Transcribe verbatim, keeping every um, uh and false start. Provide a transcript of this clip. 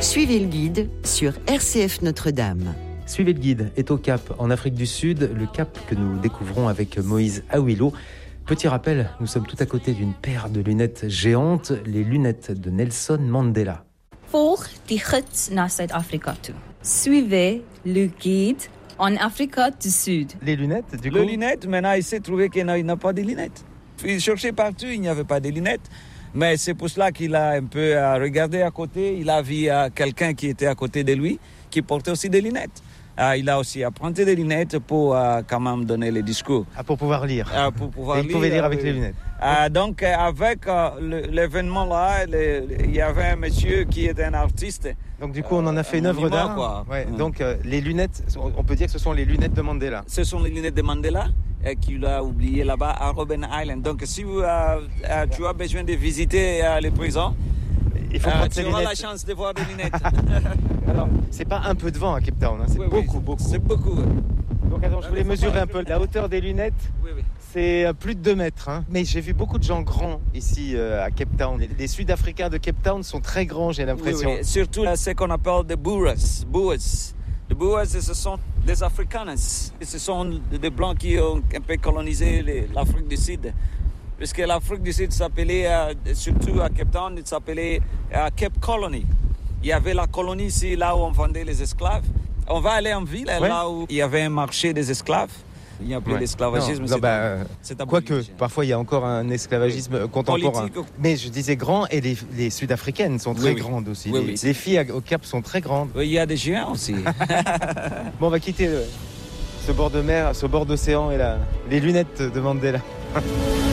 Suivez le guide sur R C F Notre-Dame. Suivez le guide est au Cap, en Afrique du Sud, le Cap que nous découvrons avec Moïse Awilo. Petit rappel, nous sommes tout à côté d'une paire de lunettes géantes, les lunettes de Nelson Mandela. Volg die gids naar Zuid-Afrika toe. Suivez le guide en Afrique du Sud. Les lunettes, du coup. Les lunettes, maintenant il s'est trouvé qu'il n'y a pas de lunettes. Il cherchait partout, il n'y avait pas de lunettes. Mais c'est pour cela qu'il a un peu regardé à côté. Il a vu quelqu'un qui était à côté de lui, qui portait aussi des lunettes. Il a aussi apprenti des lunettes pour quand même donner les discours. Ah, pour pouvoir lire. Ah, pour pouvoir Et il lire, pouvait lire avec les lunettes. Ah, donc avec l'événement là, il y avait un monsieur qui était un artiste. Donc du coup, on en a fait une œuvre d'art. Ouais, mmh. Donc euh, les lunettes, on peut dire que ce sont les lunettes de Mandela. Ce sont les lunettes de Mandela euh, qu'il a oubliées là-bas à Robben Island. Donc si vous, euh, euh, tu as besoin de visiter euh, les prisons, il faut euh, prendre tu ces auras lunettes. la chance de voir des lunettes. Alors, c'est pas un peu de vent à Cape Town, hein, c'est oui, beaucoup, oui, beaucoup. C'est beaucoup. Donc attends, je voulais mesurer un peu la hauteur des lunettes. Oui, oui. C'est plus de deux mètres. Hein. Mais j'ai vu beaucoup de gens grands ici euh, à Cape Town. Les, les Sud-Africains de Cape Town sont très grands, j'ai l'impression. Oui, oui. Surtout euh, ce qu'on appelle des Boers. Boers. Les Boers, ce sont des Afrikaners. Ce sont des Blancs qui ont un peu colonisé les, l'Afrique du Sud. Puisque l'Afrique du Sud s'appelait, euh, surtout à Cape Town, il s'appelait euh, Cape Colony. Il y avait la colonie ici, là où on vendait les esclaves. On va aller en ville, ouais. Là où il y avait un marché des esclaves. Il n'y a plus ouais. d'esclavagisme. Non, non, bah, quoique, parfois il y a encore un esclavagisme oui. contemporain. Politique. Mais je disais grand, et les, les Sud-Africaines sont très oui, grandes aussi. Oui, les, oui. les filles au Cap sont très grandes. Oui, il y a des géants aussi. Bon, on va quitter le, ce bord de mer, ce bord d'océan et la, les lunettes de Mandela.